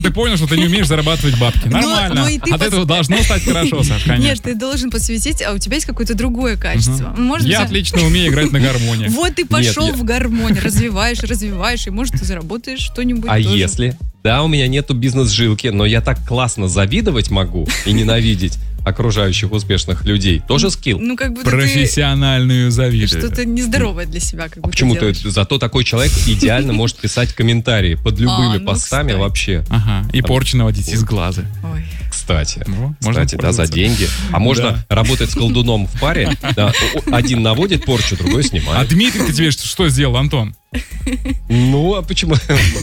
Ты понял, что ты не умеешь зарабатывать бабки. Нормально. От этого должно стать хорошо, Саш, конечно. Нет, ты должен посвятить, а у тебя есть какое-то другое качество. Я отлично умею играть на гармонии. Вот ты пошел в гармонии, развиваешь, и может ты заработаешь что-нибудь тоже. А если? Да, у меня нету бизнес-жилки, но я так классно завидовать могу и ненавидеть окружающих успешных людей. Тоже скилл? Ну, как будто профессиональную завидую. Что-то нездоровое для себя, как будто почему делаешь. ты? Зато такой человек идеально может писать комментарии под любыми постами, кстати. Вообще. Ага. И порчу наводить из глаза. Ой. Кстати, можно да, за деньги. А можно работать с колдуном в паре. Да, один наводит порчу, другой снимает. А Дмитрий-то тебе что сделал, Антон? Ну, а почему?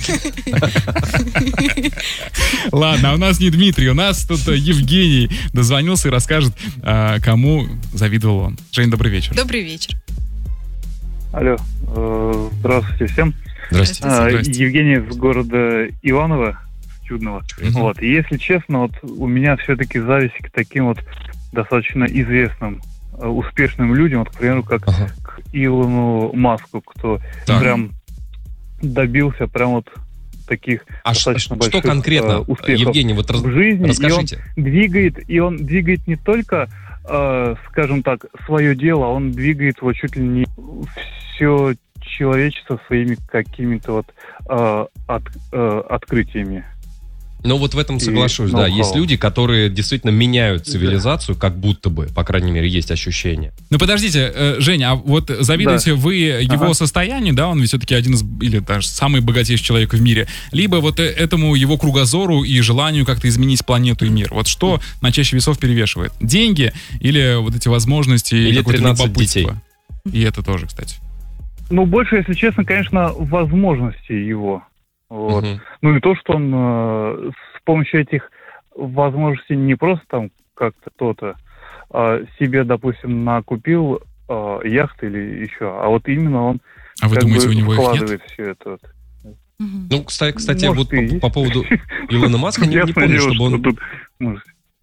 Ладно, а у нас не Дмитрий, у нас тут Евгений дозвонился и расскажет, кому завидовал он. Жень, добрый вечер. Добрый вечер. Алло, здравствуйте всем. Здравствуйте. Евгений из города Иваново, Чудного. Вот, и если честно, вот у меня все-таки зависть к таким вот достаточно известным, успешным людям, вот, к примеру, как к Илону Маску, кто прям добился прям вот таких достаточно больших что конкретно, успехов Евгений, вот в жизни. расскажите. И он двигает не только, скажем так, свое дело, он двигает вот чуть ли не все человечество своими какими-то вот открытиями. Ну вот в этом соглашусь, да. Есть люди, которые действительно меняют цивилизацию, как будто бы, по крайней мере, есть ощущение. Ну подождите, Женя, а вот завидуете вы его состоянию, да, он ведь все-таки один из, или даже самый богатейший человек в мире, либо вот этому его кругозору и желанию как-то изменить планету и мир? Вот что на чаще весов перевешивает? Деньги или вот эти возможности? Или какое-то 13 любопытство? детей. И это тоже, кстати. Ну, больше, если честно, конечно, возможности его. Вот. Ну и то, что он с помощью этих возможностей не просто там как-то кто-то себе, допустим, накупил яхты или еще, а вот именно он вы думаете, у него вкладывает их нет? все это. Вот. Ну, кстати, Может, вот по поводу Илона Маска, не помню, чтобы он...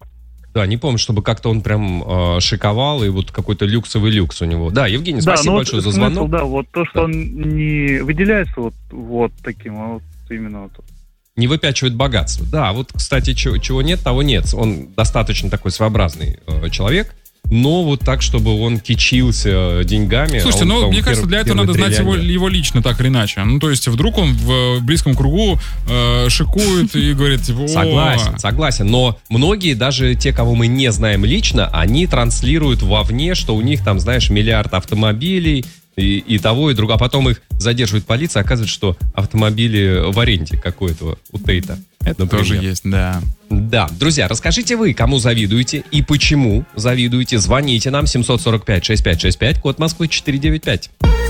Да, не помню, чтобы как-то он прям шиковал, и вот какой-то люксовый люкс у него. Да, Евгений, спасибо большое за звонок. Да, вот то, что он не выделяется вот таким, а вот именно вот. Не выпячивает богатство. Да, вот, кстати, чего нет, того нет. Он достаточно такой своеобразный человек, но вот так, чтобы он кичился деньгами. Слушайте, мне кажется, для этого надо знать его лично, так или иначе. Ну, то есть, вдруг он в близком кругу шикует и говорит, типа... Согласен, но многие, даже те, кого мы не знаем лично, они транслируют вовне, что у них там, знаешь, миллиард автомобилей, и того, и другого. А потом их задерживает полиция, оказывается, что автомобили в аренде какой-то у Тейта. Это например. Тоже есть, да. Да. Друзья, расскажите вы, кому завидуете и почему завидуете. Звоните нам 745-6565, код Москвы 495.